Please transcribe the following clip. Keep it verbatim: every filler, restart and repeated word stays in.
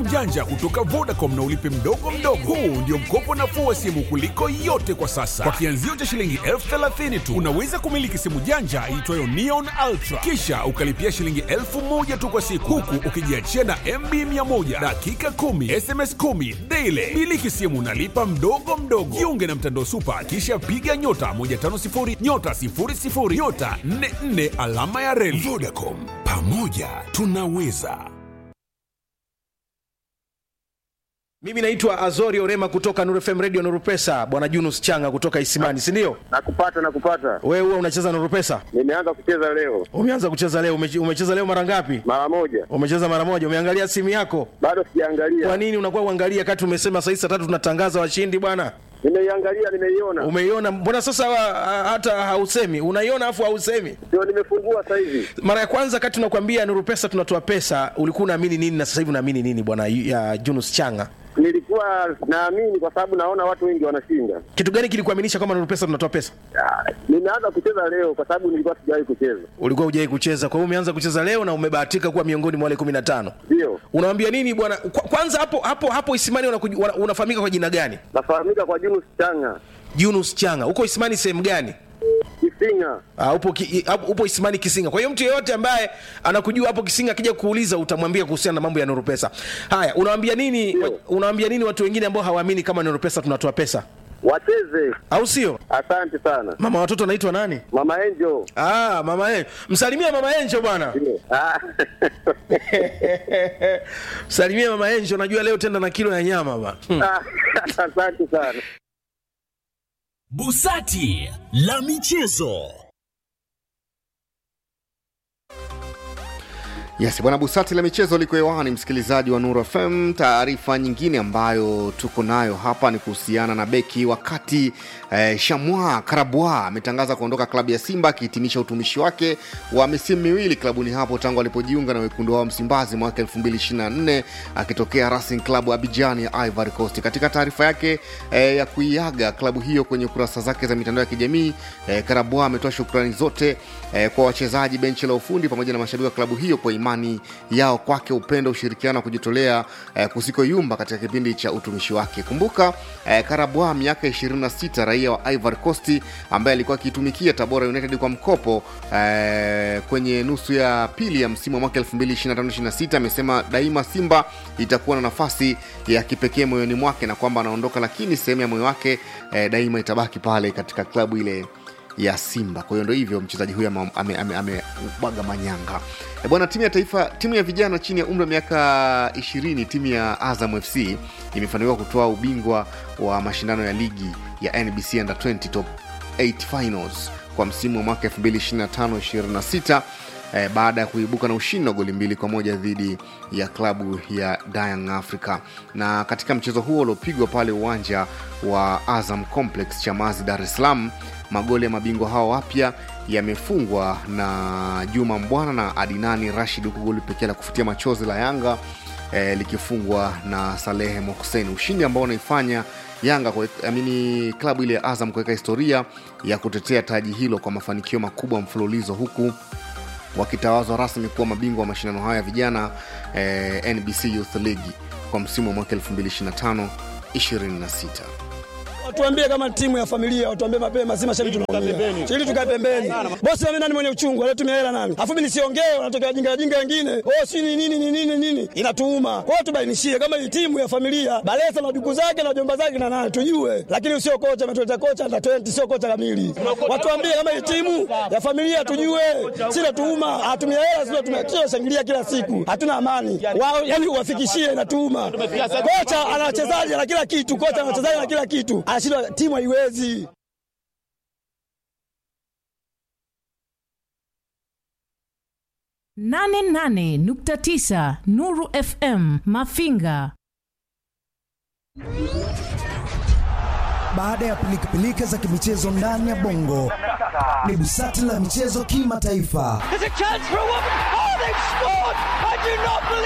janja kutoka Vodacom na ulipe mdogo mdogo. Huu ndio mkopo nafuu wa simu kuliko yote kwa sasa. Kwa kianzio cha shilingi elfu thelathini tu unaweza kumiliki simu janja iitwayo Neon Ultra, kisha ukalipia shilingi elfu moja tu kwa siku, huku ukijiachia na M B mia moja dakika kumi, S M S kumi daily. Miliki simu nalipa mdogo mdogo. Jiunge na mtandao Super, kisha piga nyota moja tano sifuri nyota sifuri sifuri nyota nne nne alama ya reli. Vodacom, pamoja tunaweza. Mimi naitwa Azori Orema kutoka Nuru F M Radio Nuru Pesa, bwana Yunus Changa kutoka Isimani, si ndio? Nakupata nakupata. Wewe huwa unacheza Nuru Pesa? Nimeanza kucheza leo. Umeanza kucheza leo? Ume, umecheza leo mara ngapi? Mara moja. Umecheza mara moja. Umeangalia simu yako? Bado sijaangalia. Kwa nini unakuwa uangalia kati umesema saa tatu tunatangaza washindi bwana? Nimeiangalia, nimeiona. Umeiona? Mbona sasa wa, hata hausemi? Unaiona afu hausemi? Ndio nimefungua sasa hivi. Mara ya kwanza kati tunakwambia Nuru Pesa tunatoa pesa, ulikuwa unaamini nini na sasa hivi unaamini nini bwana Yunus Changa? Nilikuwa naamini kwa sababu naona watu wengi wanashinda. Kitu gani kilikuaminisha kama Nuru Pesa tunatoa pesa? Nimeanza kucheza leo kwa sababu nilikuwa sijawahi kucheza. Ulikuwa hujawahi kucheza, kwa hiyo umeanza kucheza leo na umebahatika kuwa miongoni mwa wale kumi na tano. Ndio. Unawaambia nini bwana? Kwanza hapo hapo hapo Isimani unafahamika kwa jina gani? Nafahamika kwa Yunus Changa. Yunus Changa. Uko Isimani sehemu gani? Kisinga. Ah, upo ki, upo Isimani Kisinga. Kwa hiyo mtu yeyote ambaye anakujua hapo Kisinga akija kuuliza utamwambia kuhusiana na mambo ya Nuru Pesa. Haya, unawaambia nini unawaambia nini watu wengine ambao hawaamini kama Nuru Pesa tunatoa pesa? Wacheze. Au sio? Asante sana. Mama watoto anaitwa nani? Mama Angel. Ah, Mama Angel. Msalimia Mama Angel bwana. Ah. Msalimia Mama Angel, najua leo tenda na kilo ya nyama bwana. Hmm. Asante sana. Busati la michezo. Yes, bwana, Busati la michezo liko hewani, msikilizaji wa Nuru F M. Taarifa nyingine ambayo tuko nayo hapa ni kuhusiana na beki wakati eh, Shamwa Karabwa ametangaza kuondoka klabu ya Simba akihitimisha utumishi wake wa misimu miwili klabuni hapo tangu alipojiunga na wekundu wa Msimbazi mwaka elfu mbili ishirini na nne akitokea Racing Club Abidjan ya Ivory Coast. Katika taarifa yake eh, ya kuiaga klabu hiyo kwenye kurasa zake za mitandao ya kijamii, eh, Karabwa ametoa shukrani zote eh, kwa wachezaji, benchi la ufundi pamoja na mashabiki wa klabu hiyo kwa imani yao kwake, upendo, ushirikiano, kujitolea eh, kusiko yumba katika kipindi cha utumishi wake. Kumbuka eh, Karabwa miaka ishirini na sita, raia wa Ivory Coast ambaye alikuwa akitumikia Tabora United kwa mkopo eh, kwenye nusu ya pili ya msimu wa mwaka elfu mbili ishirini na tano ishirini na sita, amesema daima Simba itakuwa na nafasi ya kipekee moyoni mwake na kwamba anaondoka, lakini sehemu ya moyo wake eh, daima itabaki pale katika klabu ile ya Simba. Kwa hiyo ndio hivyo mchezaji huyu amebwaga ame, ame, ame manyanga. E bwana, timu ya taifa, timu ya vijana chini ya umri wa miaka ishirini, timu ya Azam F C imefanikiwa kutoa ubingwa wa mashindano ya ligi ya N B C Under ishirini Top eight Finals kwa msimu wa mwaka elfu mbili ishirini na tano ishirini na sita eh, baada ya kuibuka na ushindi wa goli mbili kwa moja dhidi ya klabu ya Young Africa. Na katika mchezo huo uliopigwa pale uwanja wa Azam Complex Chamazi, Dar es Salaam, magoli ya mabingwa hao wapya yamefungwa na Juma Mbwana na Adinani Rashid, huku goli pekee la kufutia machozi la Yanga eh, likifungwa na Salehe Mohsen. Ushindi ambao unaifanya Yanga kwa amini klabu ile ya Azam kuweka historia ya kutetea taji hilo kwa mafanikio makubwa mfululizo, huku wakitawazwa rasmi kuwa mabingwa wa mashindano haya ya vijana eh, N B C Youth League kwa msimu wa mwaka elfu mbili ishirini na tano ishirini na sita. Watuambie kama timu ya familia, watuambie mapema, si mashabiki tunaongea. Ili tukae pembeni. Bosi mimi nani mwenye uchungu, leo tumia hela nani? Afu mimi nisiongee, wanatokea jinga jinga wengine. Oh, si ni nini ni nini nini? Inatuuma. Kwa hiyo tubainishie kama hii timu ya familia, Balesa na ndugu zake na jomba zake na nani tujue. Lakini usio kocha ametuleta kocha under twenty, sio kocha kamili. Watuambie kama hii timu ya familia tujue. Sio tuuma, atumia hela sio tumekio shangilia kila siku. Hatuna amani. Wao yani uwafikishie inatuuma. Kocha ana wachezaji na kila kitu, kocha ana wachezaji na kila kitu. Anashindwa, timu haiwezi. nane nane nukta tisa Nuru F M Mafinga. Baada ya pilika-pilika za kimichezo ndani ya Bongo, ni Busati la michezo kimataifa. There's a chance for a woman. Oh, they've scored! I do not believe